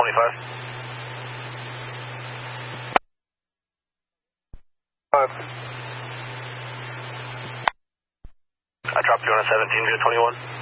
5. I dropped you on a 17, 21.